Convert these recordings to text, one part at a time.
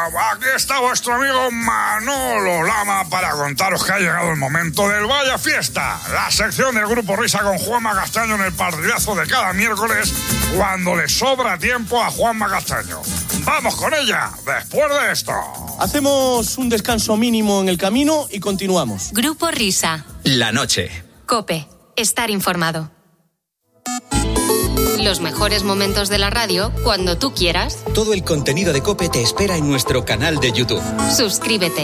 Aquí está vuestro amigo Manolo Lama para contaros que ha llegado el momento del Vaya Fiesta, la sección del Grupo Risa con Juanma Castaño en el partidazo de cada miércoles cuando le sobra tiempo a Juanma Castaño. ¡Vamos con ella después de esto! Hacemos un descanso mínimo en el camino y continuamos. Grupo Risa. La noche. COPE. Estar informado. Los mejores momentos de la radio cuando tú quieras. Todo el contenido de COPE te espera en nuestro canal de YouTube. Suscríbete.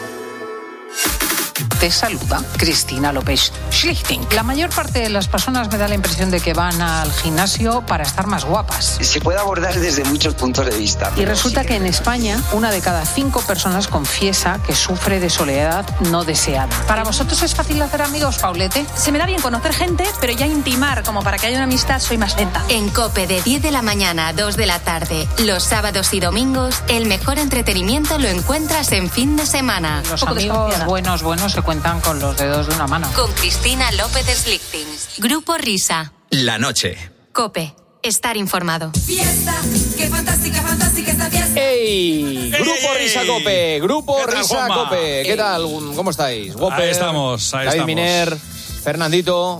Te saluda Cristina López Schlichting. La mayor parte de las personas me da la impresión de que van al gimnasio para estar más guapas. Se puede abordar desde muchos puntos de vista. Y resulta que en España, 1 de cada 5 personas confiesa que sufre de soledad no deseada. ¿Para vosotros es fácil hacer amigos, Paulete? Se me da bien conocer gente, pero ya intimar, como para que haya una amistad, soy más lenta. En COPE de 10 de la mañana a 2 de la tarde, los sábados y domingos, el mejor entretenimiento lo encuentras en fin de semana. Los amigos buenos se cuentan con los dedos de una mano. Con Cristina López Schlichting. Grupo Risa. La noche. COPE. Estar informado. Fiesta, qué fantástica, fantástica esta fiesta. ¡Ey! Grupo Risa COPE. Grupo Risa COPE. ¿Qué tal? ¿Cómo estáis? Whopper, ahí estamos. David Miner, Fernandito,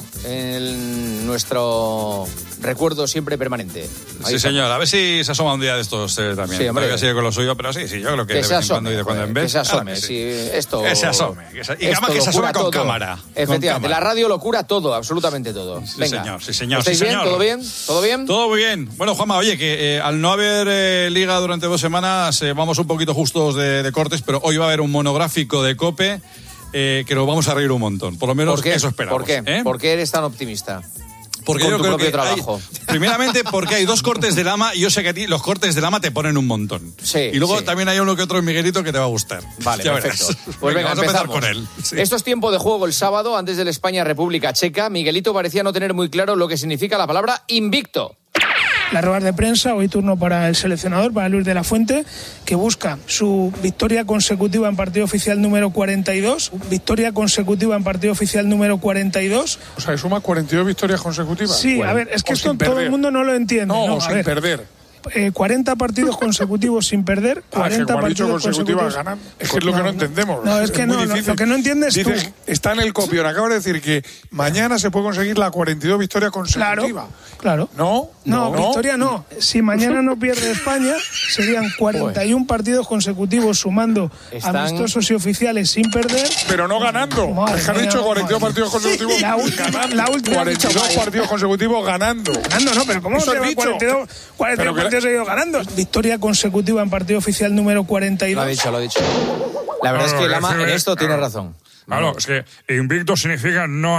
nuestro recuerdo siempre permanente. Ahí sí, estamos. señor. A ver si se asoma un día de estos también. Sí, hombre. Todavía sigue con lo suyo, pero sí, yo creo que de vez en cuando y de cuando en vez. Que se asome. Claro que sí. Esto, que se asome. Y además que se asome con cámara. Efectivamente, con cámara. La radio lo cura todo, absolutamente todo. Sí, Venga. señor, sí, señor. ¿Estáis bien? ¿Todo bien? ¿Todo bien? Todo bien. Bueno, Juanma, oye, que al no haber liga durante 2 semanas, vamos un poquito justos de cortes, pero hoy va a haber un monográfico de COPE que nos vamos a reír un montón. Por lo menos eso esperamos. ¿Por qué? ¿Por qué eres tan optimista? Porque con yo tu creo propio que trabajo. Primeramente porque hay 2 cortes de lama y yo sé que a ti los cortes de lama te ponen un montón. Sí. Y luego también hay uno que otro en Miguelito que te va a gustar. Vale, ya perfecto. Verás. Pues venga, vamos a empezar empezamos con él. Sí. Esto es tiempo de juego el sábado, antes del España-República Checa. Miguelito parecía no tener muy claro lo que significa la palabra invicto. La rueda de prensa, hoy turno para el seleccionador, para Luis de la Fuente, que busca su victoria consecutiva en partido oficial número 42. Victoria consecutiva en partido oficial número 42. O sea, suma 42 victorias consecutivas. Sí, a ver, es que esto todo el mundo no lo entiende. No, sin perder. 40 partidos consecutivos sin perder, 40 partidos consecutivos ganando. Es que es lo que no entendemos. No, es que no, lo que no entiendes tú. Está en el copión, acaba de decir que mañana se puede conseguir la 42 victoria consecutiva. Claro. ¿No? Victoria no. Si mañana no pierde España, serían 41 partidos consecutivos sumando amistosos y oficiales sin perder. Pero no ganando. Es que han dicho 42 partidos consecutivos ganando. La última 42 partidos consecutivos ganando. Ganando, no, pero ¿cómo se llama 42 partidos seguidos ganando? Victoria consecutiva en partido oficial número 42. Lo ha dicho. La verdad es que Lama en esto tiene razón. Claro, es que invicto significa no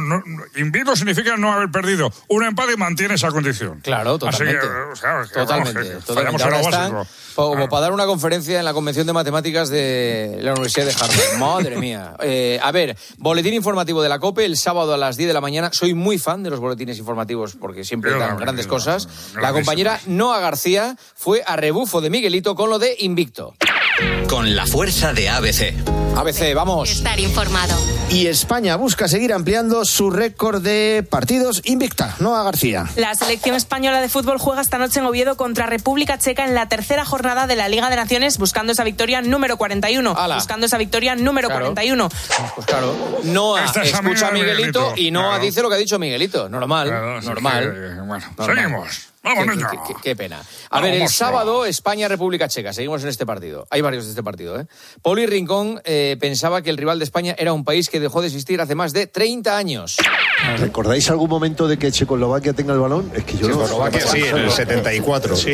haber perdido un empate y mantiene esa condición. Claro, totalmente. Así que, totalmente. Fallamos en lo básico. Como para dar una conferencia en la Convención de Matemáticas de la Universidad de Harvard. Madre mía. A ver, boletín informativo de la COPE el sábado a las 10 de la mañana. Soy muy fan de los boletines informativos porque siempre dan grandes cosas. La compañera Noa García fue a rebufo de Miguelito con lo de invicto. Con la fuerza de ABC. ABC, vamos. Estar informado. Y España busca seguir ampliando su récord de partidos invicta. Noa García. La selección española de fútbol juega esta noche en Oviedo contra República Checa en la tercera jornada de la Liga de Naciones, buscando esa victoria número 41. Buscando esa victoria número 41. Pues claro, Noa escucha a Miguelito y Noa dice lo que ha dicho Miguelito. Normal. Seguimos. Vamos, niño. Qué pena. A ver, el sábado, España-República Checa. Seguimos en este partido. Hay varios de este partido, ¿eh? Poli Rincón pensaba que el rival de España era un país que dejó de existir hace más de 30 años. ¿Recordáis algún momento de que Checoslovaquia tenga el balón? Es que yo Checoslovaquia sí, en el 74. Sí,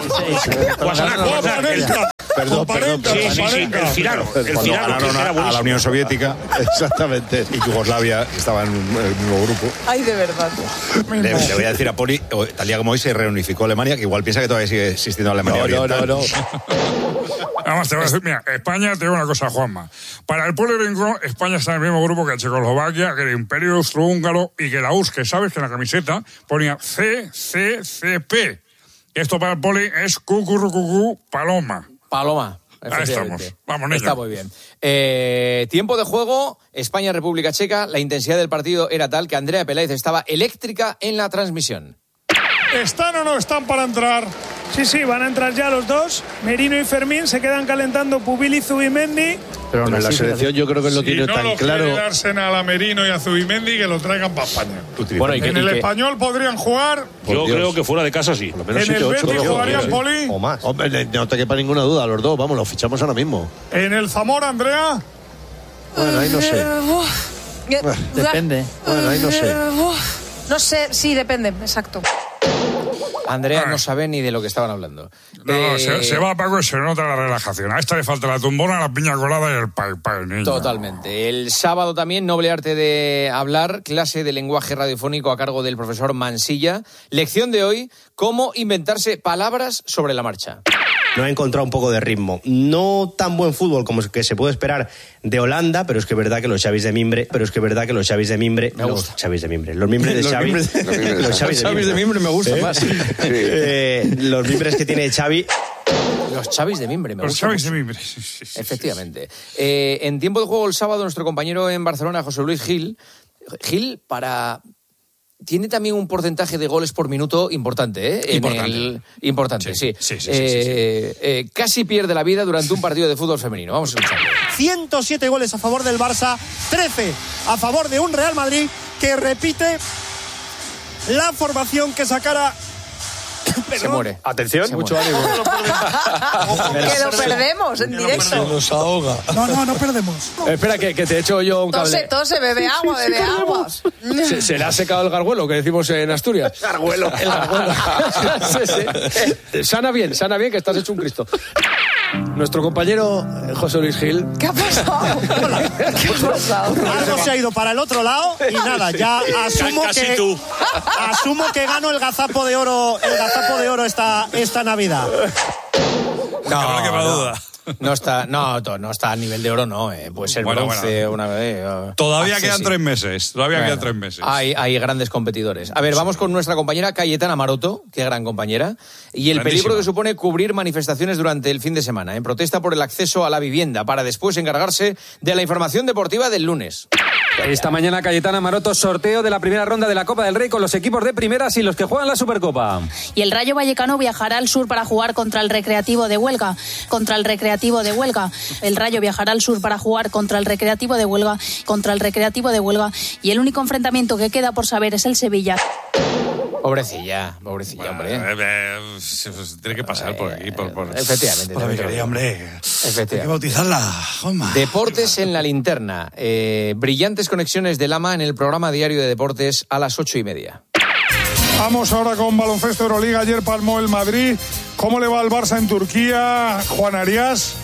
Perdón. El Cirano. A la Unión Soviética. Exactamente. Y Yugoslavia estaba en el mismo grupo. Ay, de verdad. Le voy a decir a Poli, tal día como hoy se reunificó Alemania, que igual piensa que todavía sigue existiendo Alemania Oriental. No. Además, te voy a decir, mira, España, te digo una cosa, Juanma. Para el Poli Rincón, España está en el mismo grupo que Checoslovaquia, que el Imperio Austrohúngaro y que la URSS, que sabes que en la camiseta ponía CCCP. Esto para el Poli es Cucurrucucú Paloma. Ahí estamos. Vamos, niño. Está muy bien. Tiempo de juego, España-República Checa. La intensidad del partido era tal que Andrea Peláez estaba eléctrica en la transmisión. ¿Están o no están para entrar? Sí, van a entrar ya los dos. Merino y Fermín se quedan calentando Pubil y Zubimendi. Pero en la selección yo creo que lo tiene tan claro. Si no lo Arsenal a Merino y a Zubimendi, que lo traigan para España. Bueno, en el Español podrían jugar. Yo creo que fuera de casa sí. En el Betis jugarían, Poli. O más. Hombre, no te quepa ninguna duda, los dos, vamos, los fichamos ahora mismo. En el Zamora, Andrea. Bueno, ahí no sé. Depende. Bueno, ahí no sé. No sé, sí, depende, exacto. Andrea no sabe ni de lo que estaban hablando. No, se va a Paco y se nota la relajación. A esta le falta la tumbona, la piña colada y el pay, niño. Totalmente. El sábado también, noble arte de hablar, clase de lenguaje radiofónico a cargo del profesor Mansilla. Lección de hoy, cómo inventarse palabras sobre la marcha. No ha encontrado un poco de ritmo. No tan buen fútbol como que se puede esperar de Holanda, pero es que es verdad que los Xavis de Mimbre, Los Xavis de Mimbre. Los Mimbres de Xavi. Los Xavis de Mimbre me gustan más. Los Mimbres que tiene Xavi. Los Xavis de Mimbre, me gusta. Los Xavis de Mimbre. Efectivamente. En tiempo de juego el sábado, nuestro compañero en Barcelona, José Luis Gil, tiene también un porcentaje de goles por minuto importante, ¿eh? Importante, sí. Casi pierde la vida durante un partido de fútbol femenino. Vamos a escucharlo. 107 goles a favor del Barça, 13 a favor de un Real Madrid que repite la formación que sacara... Se muere. Atención, mucho ánimo. Que lo perdemos en directo. Se nos ahoga. No perdemos. Espera, que te echo yo un cable. Todo se bebe agua. Se le ha secado el garguelo, que decimos en Asturias. Garguelo. El garguelo. Sí. Sana bien, que estás hecho un Cristo. Nuestro compañero José Luis Gil. ¿Qué ha pasado? Algo se ha ido para el otro lado y nada, ya asumo que gano el gazapo de oro esta Navidad. No está a nivel de oro, no. Puede ser bronce una vez. Todavía quedan 3 meses. Hay grandes competidores. A ver, vamos con nuestra compañera Cayetana Maroto, qué gran compañera, y el peligro que supone cubrir manifestaciones durante el fin de semana, en protesta por el acceso a la vivienda, para después encargarse de la información deportiva del lunes. Esta mañana Cayetana Maroto, sorteo de la primera ronda de la Copa del Rey con los equipos de primeras y los que juegan la Supercopa. Y el Rayo Vallecano viajará al sur para jugar contra el Recreativo de Huelga. El Rayo viajará al sur para jugar contra el Recreativo de Huelga. Y el único enfrentamiento que queda por saber es el Sevilla. Pobrecilla, hombre. Tiene que pasar por aquí. Efectivamente. Por mi querida, hombre. Hay que bautizarla. Deportes en la linterna. Brillantes conexiones de Lama en el programa diario de deportes a las 8:30. Vamos ahora con baloncesto Euroliga. Ayer palmó el Madrid. ¿Cómo le va al Barça en Turquía, Juan Arias?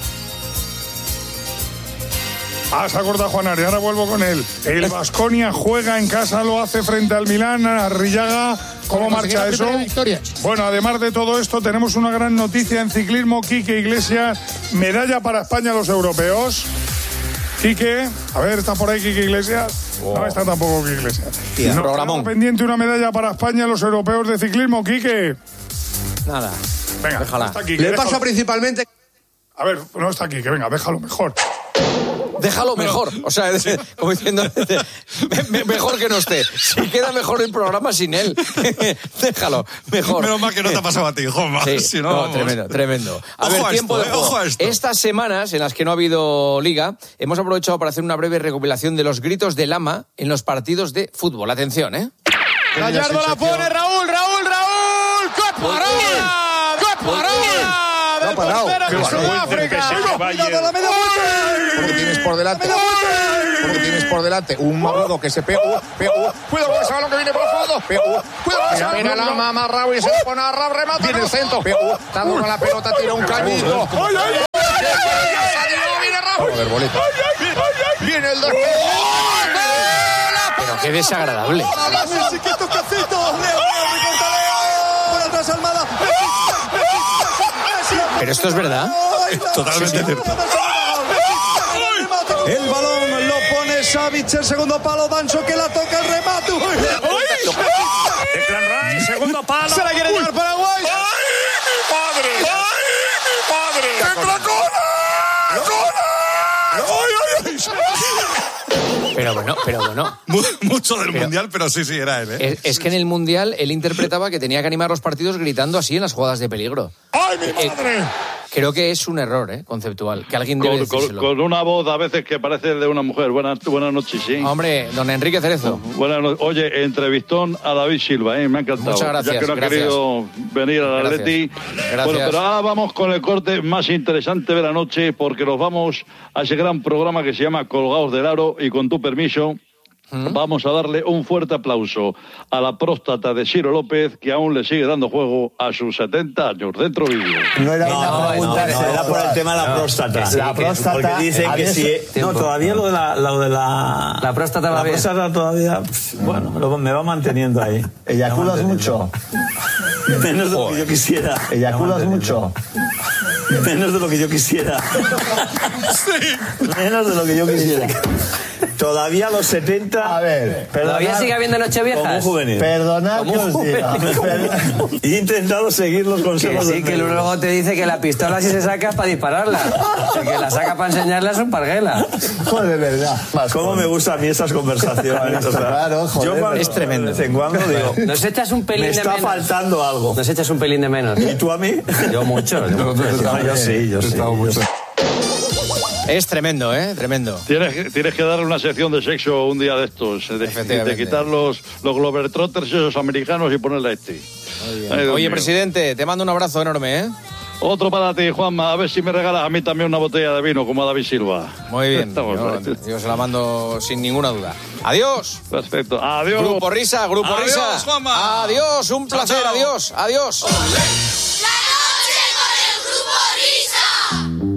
Se ha cortado Juan Arias, ahora vuelvo con él. El Baskonia juega en casa, lo hace frente al Milán, Arrillaga. ¿Cómo marcha eso? Bueno, además de todo esto, tenemos una gran noticia en ciclismo. Quique Iglesias, medalla para España a los europeos. Quique, a ver, ¿está por ahí Quique Iglesias? No está tampoco Quique Iglesias. Programón. Pendiente una medalla para España a los europeos de ciclismo, Quique. Nada. Venga, déjala. Está Quique, Le pasa principalmente... A ver, no está Quique, venga, déjalo mejor. Déjalo mejor, o sea, como diciendo, mejor que no esté. Si queda mejor el programa sin él, déjalo, mejor. Menos mal que no te ha pasado a ti, Juanma. Sí, si no, tremendo. A ver, tiempo de juego. Ojo a esto. Estas semanas en las que no ha habido liga, hemos aprovechado para hacer una breve recopilación de los gritos de Lama en los partidos de fútbol. Atención, ¿eh? Gallardo la pone, Raúl. ¡Qué parada! ¡Qué parada! No ha parado. De Sudáfrica. ¡Cuidado la media vuelta! Porque tienes por delante un Magudo que se pega. Cuidado con ese balón que viene por el fondo. Cuidado con ese balón. Mira la mamá Raúl y se pone a Raúl, remata. Viene el centro. Está duro la pelota, tira un cañito. Viene Raúl. Joder, bolita. Viene el 2. Pero qué desagradable. Pero esto es verdad. Totalmente cierto. El balón lo pone Savic, el segundo palo, Danso que la toca el remate. Declan Rice, segundo palo. Se la quiere llevar Paraguay. ¡Ay, mi padre! ¡Declan Cola! Pero bueno. Mucho del Mundial, pero sí, era él, ¿eh? Es que en el Mundial él interpretaba que tenía que animar los partidos gritando así en las jugadas de peligro. ¡Ay, mi madre! Creo que es un error, conceptual, que alguien debe decírselo. Con una voz a veces que parece de una mujer. Buenas noches, sí. Hombre, don Enrique Cerezo. Buenas noches. Oye, entrevistón a David Silva, me ha encantado. Muchas gracias. Ya que no ha querido venir al Atleti. Gracias. Bueno, pero ahora vamos con el corte más interesante de la noche, porque nos vamos a ese gran programa que se llama Colgados del Aro, y con tu permiso... Vamos a darle un fuerte aplauso a la próstata de Ciro López, que aún le sigue dando juego a sus 70 años. Dentro vídeo. No era una pregunta, era por el tema de la próstata. La próstata. Porque dicen que sí. No, todavía lo de la... La próstata va bien. La próstata todavía, bueno, me va manteniendo ahí. ¿Eyaculas mucho? Menos de lo que yo quisiera. ¿Eyaculas mucho? Menos de lo que yo quisiera. Sí. Menos de lo que yo quisiera. Todavía a los 70. A ver, ¿todavía sigue habiendo Nocheviejas? Como juvenil. Perdonad que os diga. He intentado seguir los consejos. Que sí, que luego te dice que la pistola si se saca es para dispararla. El que la saca para enseñarla es un parguela. Joder, de verdad. ¿Cómo me gustan a mí esas conversaciones? O sea, claro, joder. Es tremendo. De vez en cuando digo, nos echas un pelín de menos. Me está faltando algo. Nos echas un pelín de menos. ¿Y tú a mí? Yo mucho. Yo sí. Es tremendo, tremendo. Tienes que darle una sección de sexo un día de estos, de quitar los Globetrotters esos americanos y ponerle a este. Oye, presidente, te mando un abrazo enorme, Otro para ti, Juanma. A ver si me regalas a mí también una botella de vino, como a David Silva. Muy bien. Yo se la mando sin ninguna duda. Adiós. Perfecto. Adiós. Grupo Risa, Grupo Risa. Adiós, Juanma. Adiós, un placer. Chao. Adiós, adiós. La noche con el Grupo Risa.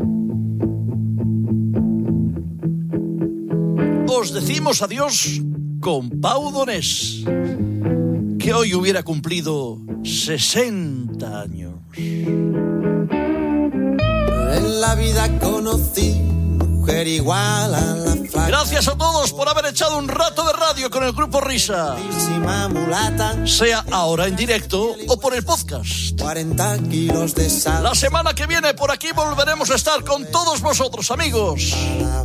Os decimos adiós con Pau Donés, que hoy hubiera cumplido 60 años. En la vida conocí mujer igual a la flaca. Gracias a todos por haber echado un rato de radio con el Grupo Risa. Sea ahora en directo o por el podcast. 40 kilos de sal. La semana que viene por aquí volveremos a estar con todos vosotros, amigos.